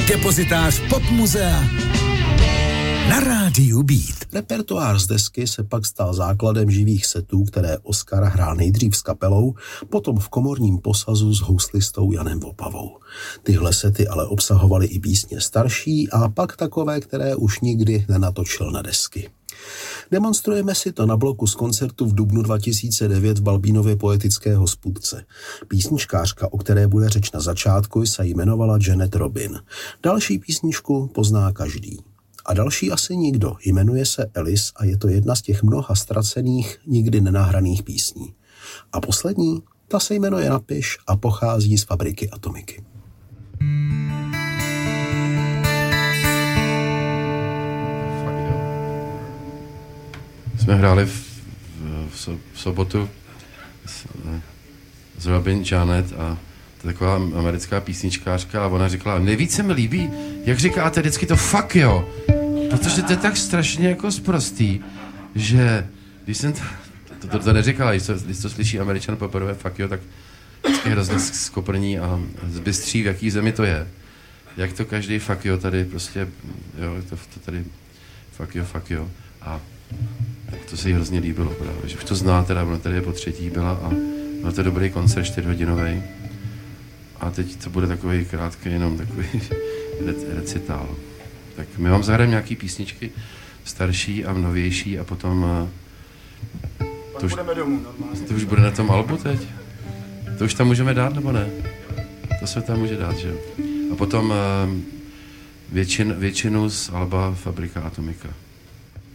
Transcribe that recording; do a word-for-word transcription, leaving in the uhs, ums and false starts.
Depozitář Pop Muzea na rádiu Beat. Repertoár z desky se pak stal základem živých setů, které Oskar hrál nejdřív s kapelou, potom v komorním posazu s houslistou Janem Vopavou. Tyhle sety ale obsahovaly i písně starší a pak takové, které už nikdy nenatočil na desky. Demonstrujeme si to na bloku z koncertu v dubnu dva tisíce devět v Balbínově poetické hospůdce. Písničkářka, o které bude řeč na začátku, se jmenovala Janet Robin. Další písničku pozná každý. A další asi nikdo. Jmenuje se Alice a je to jedna z těch mnoha ztracených, nikdy nenahraných písní. A poslední, ta se jmenuje Napiš a pochází z Fabriky atomiky. Jsme hráli v, v, so, v sobotu s, s Robin Janet a to je taková americká písničkářka a ona říkala, nejvíce mi líbí, jak říkáte vždycky to fuck jo, protože to je tak strašně jako sprostý, že když jsem to, to, to, to neříkala, když to, když to slyší Američan poprvé fuck jo, tak vždycky hrozně skoprní a zbystří, v jaký zemi to je. Jak to každý fuck jo tady prostě, jo, to, to tady fuck jo, fuck jo a to se jí hrozně líbilo právě, že už to zná teda, ona tady je po třetí byla a byl to dobrý koncert, čtyřhodinový. A teď to bude takový krátký, jenom takový recitál. Tak my vám zahrajeme nějaký písničky starší a novější a potom... To už, to už bude na tom albu teď? To už tam můžeme dát, nebo ne? To se tam může dát, že jo? A potom většin, většinu z alba Fabrika Atomika.